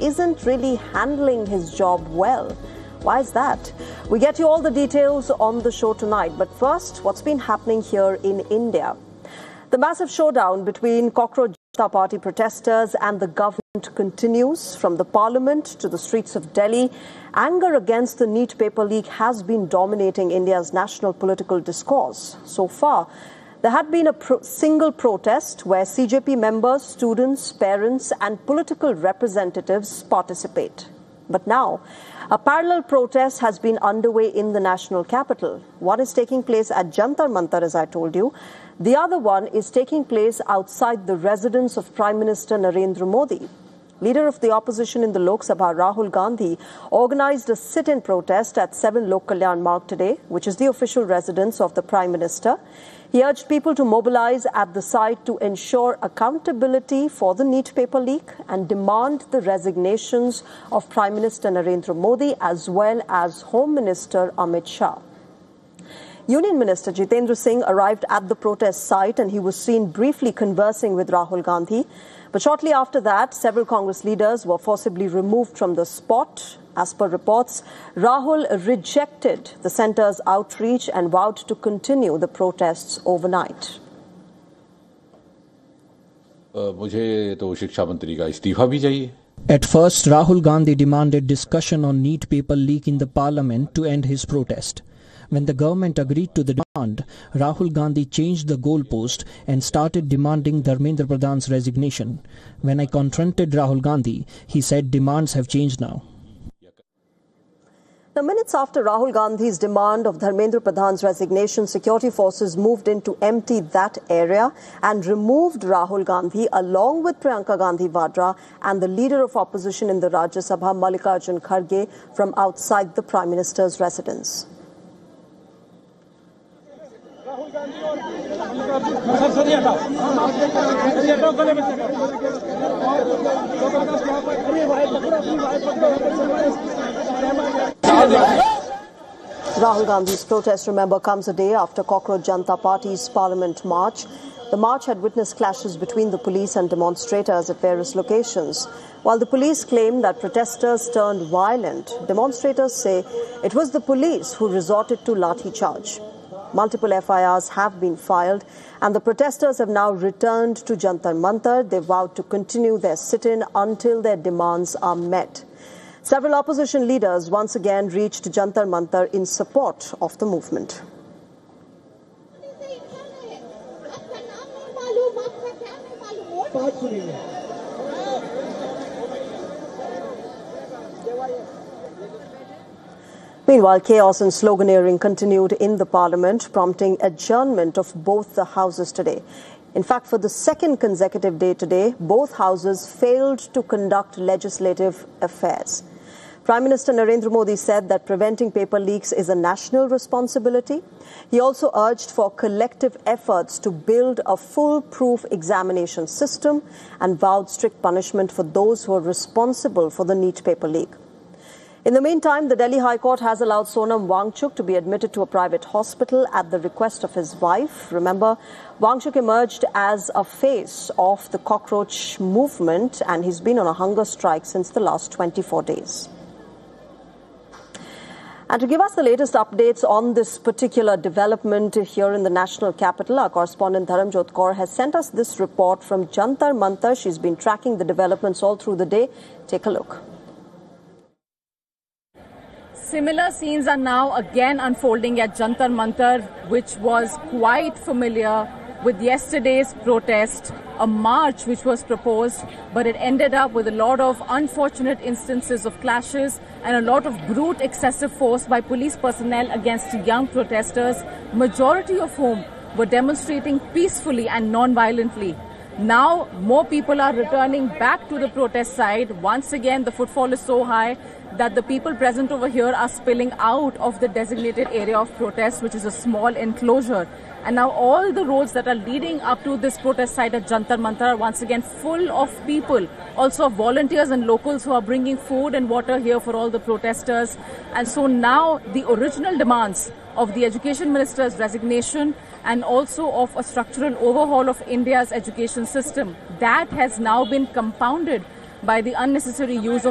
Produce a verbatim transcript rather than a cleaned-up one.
isn't really handling his job well. Why is that? We get you all the details on the show tonight. But first, what's been happening here in India? The massive showdown between Cockroach Janata Party protesters and the government continues. From the parliament to the streets of Delhi, anger against the NEET paper leak has been dominating India's national political discourse. So far, there had been a pro- single protest where C J P members, students, parents and political representatives participate. But now, a parallel protest has been underway in the national capital. One is taking place at Jantar Mantar, as I told you. The other one is taking place outside the residence of Prime Minister Narendra Modi. Leader of the opposition in the Lok Sabha, Rahul Gandhi, organized a sit-in protest at seven Lok Kalyan Marg today, which is the official residence of the Prime Minister. He urged people to mobilize at the site to ensure accountability for the NEET paper leak and demand the resignations of Prime Minister Narendra Modi as well as Home Minister Amit Shah. Union Minister Jitendra Singh arrived at the protest site and he was seen briefly conversing with Rahul Gandhi. But shortly after that, several Congress leaders were forcibly removed from the spot. As per reports, Rahul rejected the centre's outreach and vowed to continue the protests overnight. मुझे तो शिक्षा मंत्री का इस्तीफा भी चाहिए. At first, Rahul Gandhi demanded discussion on NEET paper leak in the parliament to end his protest. When the government agreed to the demand, Rahul Gandhi changed the goalpost and started demanding Dharmendra Pradhan's resignation. When I confronted Rahul Gandhi, he said demands have changed now. Now, minutes after Rahul Gandhi's demand of Dharmendra Pradhan's resignation, security forces moved in to empty that area and removed Rahul Gandhi along with Priyanka Gandhi Vadra and the leader of opposition in the Rajya Sabha, Mallikarjun Kharge, from outside the Prime Minister's residence. Rahul Gandhi's protest, remember, comes a day after Cockroach Janata Party's Parliament March. The march had witnessed clashes between the police and demonstrators at various locations. While the police claim that protesters turned violent, demonstrators say it was the police who resorted to lathi charge. Multiple F I Rs have been filed and the protesters have now returned to Jantar Mantar. They vowed to continue their sit-in until their demands are met. Several opposition leaders once again reached Jantar Mantar in support of the movement. Meanwhile, chaos and sloganeering continued in the parliament, prompting adjournment of both the houses today. In fact, for the second consecutive day today, both houses failed to conduct legislative affairs. Prime Minister Narendra Modi said that preventing paper leaks is a national responsibility. He also urged for collective efforts to build a foolproof examination system and vowed strict punishment for those who are responsible for the NEET paper leak. In the meantime, the Delhi High Court has allowed Sonam Wangchuk to be admitted to a private hospital at the request of his wife. Remember, Wangchuk emerged as a face of the cockroach movement and he's been on a hunger strike since the last twenty-four days. And to give us the latest updates on this particular development here in the national capital, our correspondent Dharamjot Kaur has sent us this report from Jantar Mantar. She's been tracking the developments all through the day. Take a look. Similar scenes are now again unfolding at Jantar Mantar, which was quite familiar with yesterday's protest, a march which was proposed, but it ended up with a lot of unfortunate instances of clashes and a lot of brute excessive force by police personnel against young protesters, majority of whom were demonstrating peacefully and non-violently. Now more people are returning back to the protest site. Once again, the footfall is so high that the people present over here are spilling out of the designated area of protest, which is a small enclosure. And now all the roads that are leading up to this protest site at Jantar Mantar are once again full of people, also of volunteers and locals who are bringing food and water here for all the protesters. And so now the original demands of the Education Minister's resignation and also of a structural overhaul of India's education system, that has now been compounded by the unnecessary use of